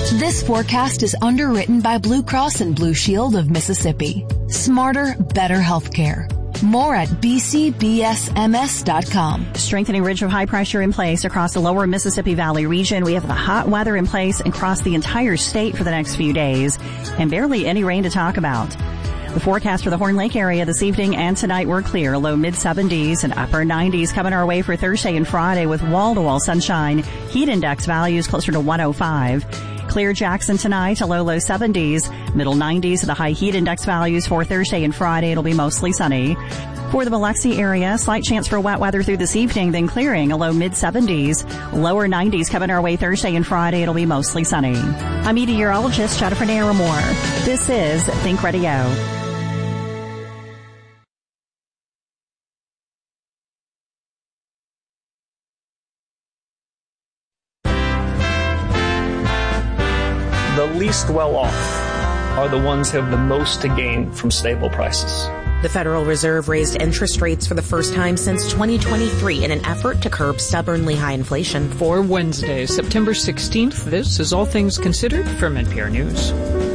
This forecast is underwritten by Blue Cross and Blue Shield of Mississippi. Smarter, better healthcare. More at bcbsms.com. Strengthening ridge of high pressure in place across the lower Mississippi Valley region. We have the hot weather in place across the entire state for the next few days, and barely any rain to talk about. The forecast for the Horn Lake area this evening and tonight were clear. Low mid-70s and upper 90s coming our way for Thursday and Friday with wall-to-wall sunshine. Heat index values closer to 105. Clear Jackson tonight, a low 70s, middle 90s and the high heat index values for Thursday and Friday. It'll be mostly sunny. For the Biloxi area, slight chance for wet weather through this evening, then clearing, a low mid-70s, lower 90s coming our way Thursday and Friday. It'll be mostly sunny. I'm meteorologist Jennifer Naramore. This is Think Radio. The least well off are the ones who have the most to gain from stable prices. The Federal Reserve raised interest rates for the first time since 2023 in an effort to curb stubbornly high inflation. For Wednesday, September 16th, this is All Things Considered from NPR News.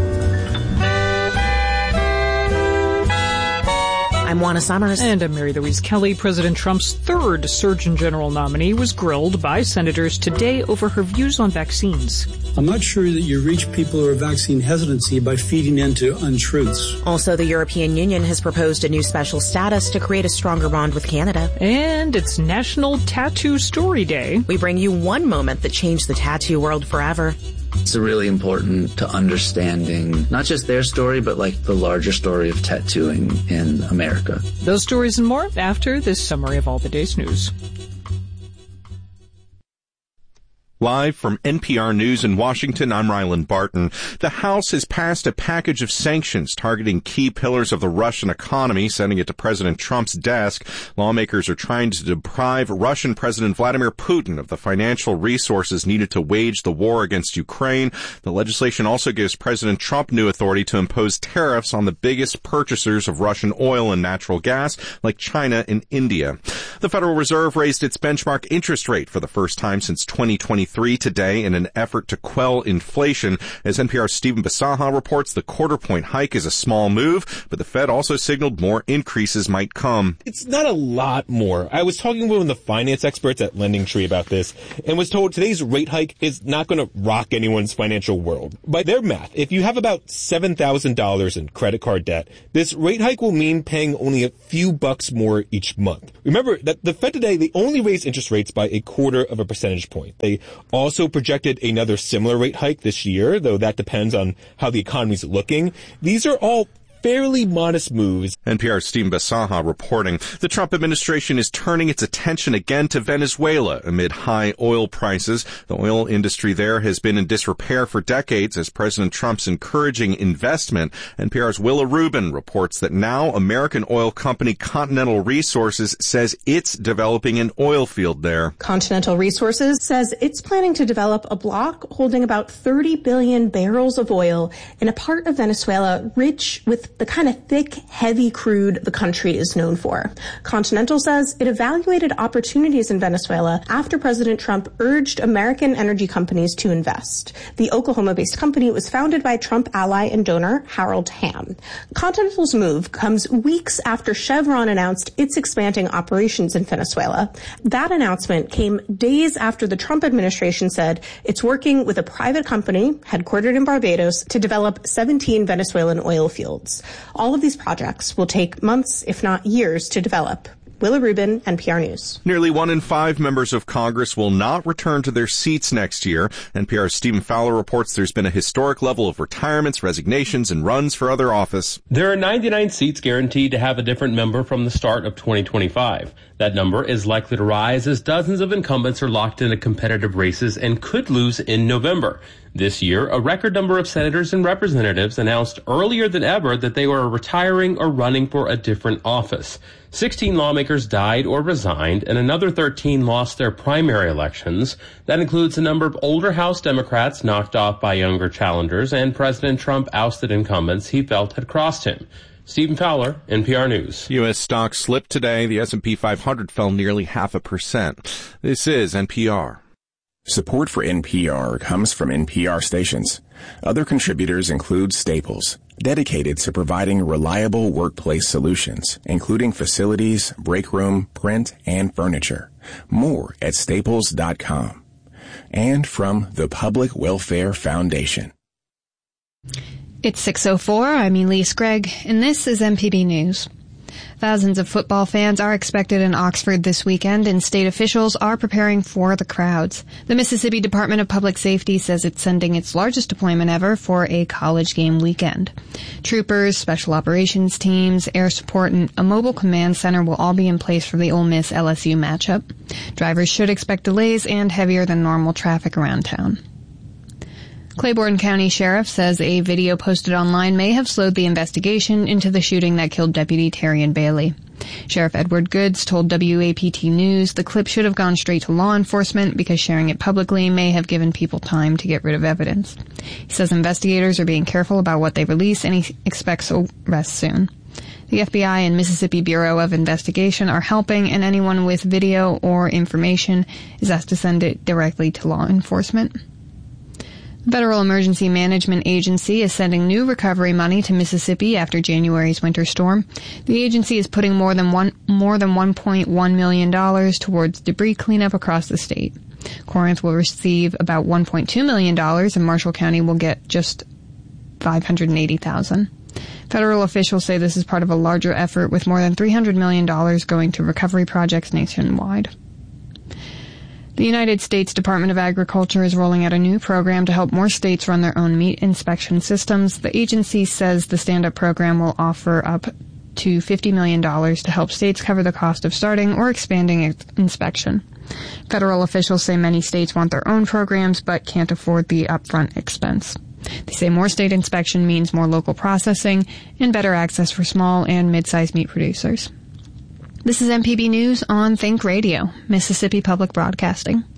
I'm Juana Summers. And I'm Mary Louise Kelly. President Trump's third Surgeon General nominee was grilled by senators today over her views on vaccines. I'm not sure that you reach people who are vaccine hesitancy by feeding into untruths. Also, the European Union has proposed a new special status to create a stronger bond with Canada. And it's National Tattoo Story Day. We bring you one moment that changed the tattoo world forever. It's really important to understanding not just their story, but like the larger story of tattooing in America. Those stories and more after this summary of all the day's news. Live from NPR News in Washington, I'm Ryland Barton. The House has passed a package of sanctions targeting key pillars of the Russian economy, sending it to President Trump's desk. Lawmakers are trying to deprive Russian President Vladimir Putin of the financial resources needed to wage the war against Ukraine. The legislation also gives President Trump new authority to impose tariffs on the biggest purchasers of Russian oil and natural gas, like China and India. The Federal Reserve raised its benchmark interest rate for the first time since 2023 today in an effort to quell inflation. As NPR's Stephen Basaha reports, the quarter-point hike is a small move, but the Fed also signaled more increases might come. It's not a lot more. I was talking with one of the finance experts at LendingTree about this and was told today's rate hike is not going to rock anyone's financial world. By their math, if you have about $7,000 in credit card debt, this rate hike will mean paying only a few bucks more each month. Remember that the Fed today, they only raised interest rates by 0.25 of a percentage point. They also projected another similar rate hike this year, though that depends on how the economy's looking. These are all fairly modest moves. NPR's Steve Basaha reporting. The Trump administration is turning its attention again to Venezuela amid high oil prices. The oil industry there has been in disrepair for decades as President Trump's encouraging investment. NPR's Willa Rubin reports that now American oil company Continental Resources says it's developing an oil field there. Continental Resources says it's planning to develop a block holding about 30 billion barrels of oil in a part of Venezuela rich with the kind of thick, heavy crude the country is known for. Continental says it evaluated opportunities in Venezuela after President Trump urged American energy companies to invest. The Oklahoma-based company was founded by Trump ally and donor Harold Hamm. Continental's move comes weeks after Chevron announced it's expanding operations in Venezuela. That announcement came days after the Trump administration said it's working with a private company headquartered in Barbados to develop 17 Venezuelan oil fields. All of these projects will take months, if not years, to develop. Willa Rubin, NPR News. Nearly 1 in 5 members of Congress will not return to their seats next year. NPR's Stephen Fowler reports there's been a historic level of retirements, resignations, and runs for other office. There are 99 seats guaranteed to have a different member from the start of 2025. That number is likely to rise as dozens of incumbents are locked into competitive races and could lose in November. This year, a record number of senators and representatives announced earlier than ever that they were retiring or running for a different office. 16 lawmakers died or resigned, and another 13 lost their primary elections. That includes a number of older House Democrats knocked off by younger challengers, and President Trump ousted incumbents he felt had crossed him. Stephen Fowler, NPR News. U.S. stocks slipped today. The S&P 500 fell nearly 0.5%. This is NPR. Support for NPR comes from NPR stations. Other contributors include Staples, dedicated to providing reliable workplace solutions, including facilities, break room, print, and furniture. More at staples.com. And from the Public Welfare Foundation. It's 6:04. I'm Elise Gregg, and this is MPB News. Thousands of football fans are expected in Oxford this weekend, and state officials are preparing for the crowds. The Mississippi Department of Public Safety says it's sending its largest deployment ever for a college game weekend. Troopers, special operations teams, air support, and a mobile command center will all be in place for the Ole Miss-LSU matchup. Drivers should expect delays and heavier than normal traffic around town. Claiborne County Sheriff says a video posted online may have slowed the investigation into the shooting that killed Deputy Terrian Bailey. Sheriff Edward Goods told WAPT News the clip should have gone straight to law enforcement because sharing it publicly may have given people time to get rid of evidence. He says investigators are being careful about what they release, and he expects arrests soon. The FBI and Mississippi Bureau of Investigation are helping, and anyone with video or information is asked to send it directly to law enforcement. The Federal Emergency Management Agency is sending new recovery money to Mississippi after January's winter storm. The agency is putting more than $1.1 million towards debris cleanup across the state. Corinth will receive about $1.2 million, and Marshall County will get just $580,000. Federal officials say this is part of a larger effort with more than $300 million going to recovery projects nationwide. The United States Department of Agriculture is rolling out a new program to help more states run their own meat inspection systems. The agency says the stand-up program will offer up to $50 million to help states cover the cost of starting or expanding inspection. Federal officials say many states want their own programs but can't afford the upfront expense. They say more state inspection means more local processing and better access for small and mid-sized meat producers. This is MPB News on Think Radio, Mississippi Public Broadcasting.